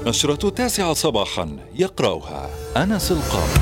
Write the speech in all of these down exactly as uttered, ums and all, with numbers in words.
نشرة التاسعة صباحا يقرأها أنس القاضي.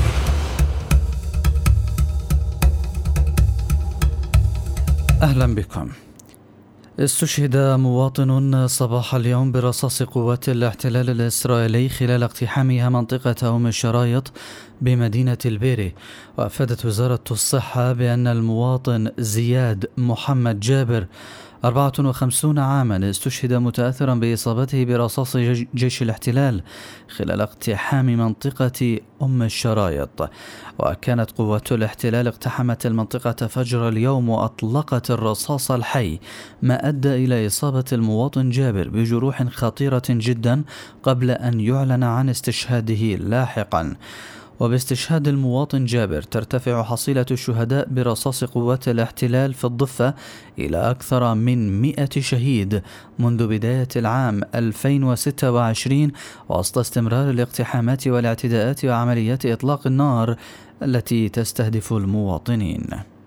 أهلا بكم. استشهد مواطن صباح اليوم برصاص قوات الاحتلال الإسرائيلي خلال اقتحامها منطقة أم الشرايط بمدينة البيري. وأفادت وزارة الصحة بأن المواطن زياد محمد جابر أربعة وخمسين عاما استشهد متأثرا بإصابته برصاص جيش الاحتلال خلال اقتحام منطقة أم الشرايط. وكانت قوات الاحتلال اقتحمت المنطقة فجر اليوم وأطلقت الرصاص الحي، ما أدى إلى إصابة المواطن جابر بجروح خطيرة جدا قبل أن يعلن عن استشهاده لاحقا. وباستشهاد المواطن جابر ترتفع حصيلة الشهداء برصاص قوات الاحتلال في الضفة إلى أكثر من مئة شهيد منذ بداية العام ألفين وستة وعشرين، وسط استمرار الاقتحامات والاعتداءات وعمليات إطلاق النار التي تستهدف المواطنين.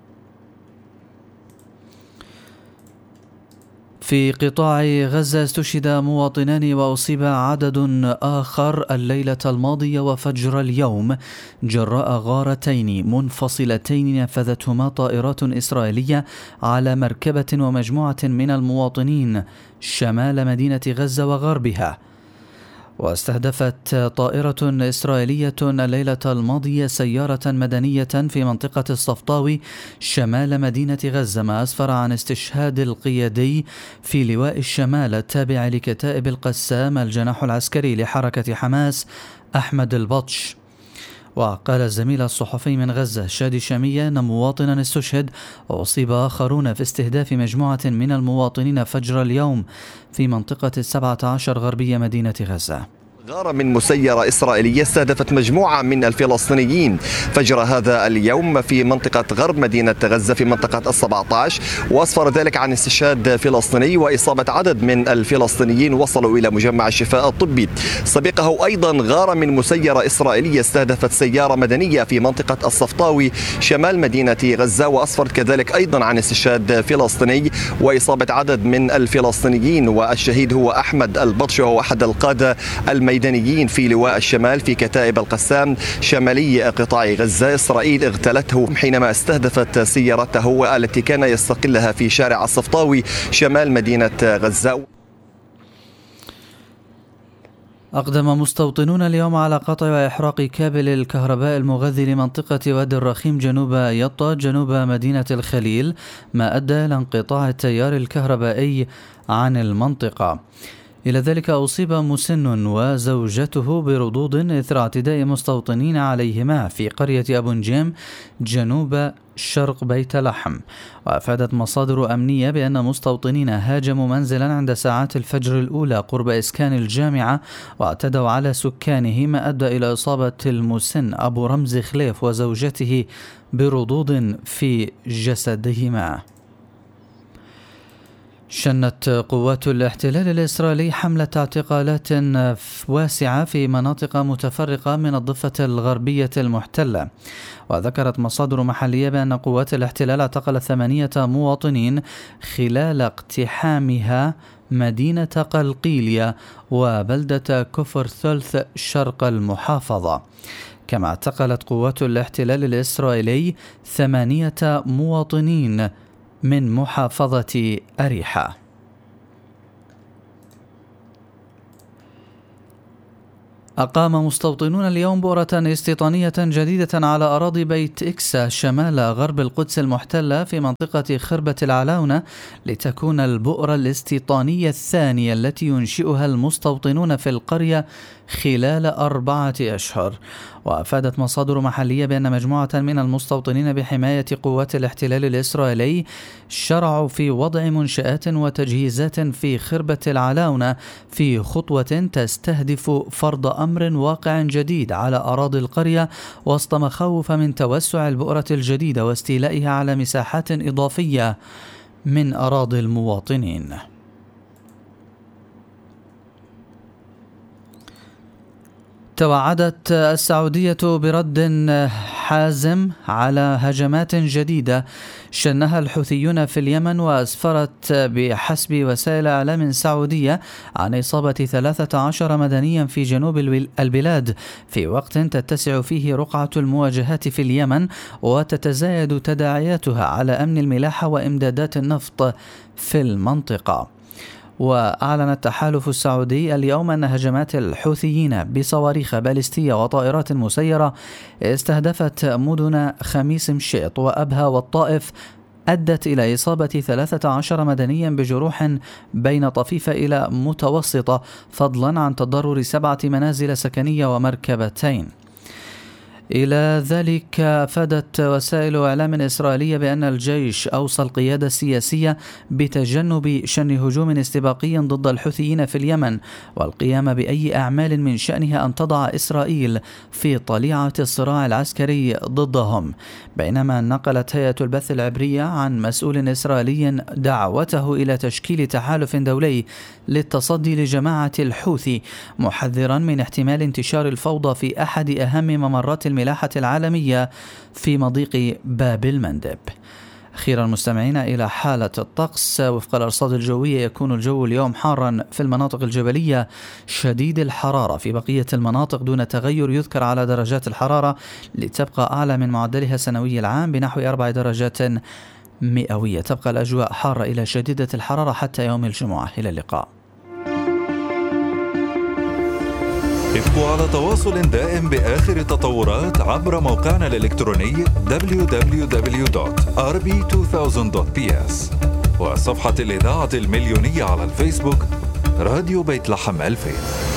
في قطاع غزة استشهد مواطنان وأصيب عدد آخر الليلة الماضية وفجر اليوم جراء غارتين منفصلتين نفذتهما طائرات إسرائيلية على مركبة ومجموعة من المواطنين شمال مدينة غزة وغربها. واستهدفت طائرة إسرائيلية الليلة الماضية سيارة مدنية في منطقة الصفطاوي شمال مدينة غزة، ما أسفر عن استشهاد القيادي في لواء الشمال التابع لكتائب القسام الجناح العسكري لحركة حماس أحمد البطش. وقال الزميل الصحفي من غزة شادي شامية أن مواطنا استشهد وأصيب آخرون في استهداف مجموعة من المواطنين فجر اليوم في منطقة السبعة عشر غربية مدينة غزة. غارة من مسيرة إسرائيلية استهدفت مجموعة من الفلسطينيين فجر هذا اليوم في منطقة غرب مدينة غزة في منطقة السبعة عشر، وأسفر ذلك عن استشهاد فلسطيني وإصابة عدد من الفلسطينيين وصلوا إلى مجمع الشفاء الطبي. سبقه أيضا غارة من مسيرة إسرائيلية استهدفت سيارة مدنية في منطقة الصفطاوي شمال مدينة غزة، وأسفرت كذلك أيضا عن استشهاد فلسطيني وإصابة عدد من الفلسطينيين، والشهيد هو أحمد البطش وهو أحد القادة الميدانيين في لواء الشمال في كتائب القسام شمالي قطاع غزة. إسرائيل اغتالته حينما استهدفت سيارته التي كان يستقلها في شارع الصفطاوي شمال مدينة غزة. أقدم مستوطنون اليوم على قطع وإحراق كابل الكهرباء المغذي لمنطقة وادي الرخيم جنوب يطا جنوب مدينة الخليل، ما أدى إلى انقطاع التيار الكهربائي عن المنطقة. إلى ذلك أصيب مسن وزوجته بردود إثر اعتداء مستوطنين عليهما في قرية أبو نجيم جنوب شرق بيت لحم. وأفادت مصادر أمنية بأن مستوطنين هاجموا منزلا عند ساعات الفجر الأولى قرب إسكان الجامعة واعتدوا على سكانه، ما أدى إلى إصابة المسن أبو رمز خليف وزوجته بردود في جسدهما. شنت قوات الاحتلال الإسرائيلي حملة اعتقالات واسعة في مناطق متفرقة من الضفة الغربية المحتلة. وذكرت مصادر محلية بأن قوات الاحتلال اعتقلت ثمانية مواطنين خلال اقتحامها مدينة قلقيلية وبلدة كفر ثلث شرق المحافظة. كما اعتقلت قوات الاحتلال الإسرائيلي ثمانية مواطنين من محافظة أريحة. أقام مستوطنون اليوم بؤرة استيطانية جديدة على أراضي بيت إكسا شمال غرب القدس المحتلة في منطقة خربة العلاونة، لتكون البؤرة الاستيطانية الثانية التي ينشئها المستوطنون في القرية خلال أربعة أشهر. وأفادت مصادر محلية بأن مجموعة من المستوطنين بحماية قوات الاحتلال الإسرائيلي شرعوا في وضع منشآت وتجهيزات في خربة العلاونة في خطوة تستهدف فرض أمر واقع جديد على أراضي القرية، وسط مخاوف من توسع البؤرة الجديدة واستيلائها على مساحات إضافية من أراضي المواطنين. توعدت السعودية برد حازم على هجمات جديدة شنها الحوثيون في اليمن، وأسفرت بحسب وسائل إعلام سعودية عن إصابة ثلاثة عشر مدنيا في جنوب البلاد في وقت تتسع فيه رقعة المواجهات في اليمن وتتزايد تداعياتها على أمن الملاحة وإمدادات النفط في المنطقة. وأعلن التحالف السعودي اليوم أن هجمات الحوثيين بصواريخ باليستية وطائرات مسيرة استهدفت مدن خميس مشيط وأبها والطائف أدت إلى إصابة ثلاثة عشر مدنيا بجروح بين طفيفة إلى متوسطة، فضلا عن تضرر سبعة منازل سكنية ومركبتين. إلى ذلك أفادت وسائل إعلام إسرائيلية بأن الجيش أوصى القيادة السياسية بتجنب شن هجوم استباقي ضد الحوثيين في اليمن والقيام بأي أعمال من شأنها أن تضع إسرائيل في طليعة الصراع العسكري ضدهم. بينما نقلت هيئة البث العبرية عن مسؤول إسرائيلي دعوته إلى تشكيل تحالف دولي للتصدي لجماعة الحوثي، محذرا من احتمال انتشار الفوضى في أحد أهم ممرات الملاحة العالمية في مضيق باب المندب. أخيرا مستمعين إلى حالة الطقس. وفق الأرصاد الجوية يكون الجو اليوم حارا في المناطق الجبلية شديد الحرارة في بقية المناطق دون تغير يذكر على درجات الحرارة لتبقى أعلى من معدلها سنوي العام بنحو أربع درجات مئوية. تبقى الأجواء حارة إلى شديدة الحرارة حتى يوم الجمعة. إلى اللقاء. ابقوا على تواصل دائم بآخر التطورات عبر موقعنا الإلكتروني دبليو دبليو دبليو دوت آر بي ألفين دوت بي إس وصفحة الإذاعة المليونية على الفيسبوك راديو بيت لحم ألفين.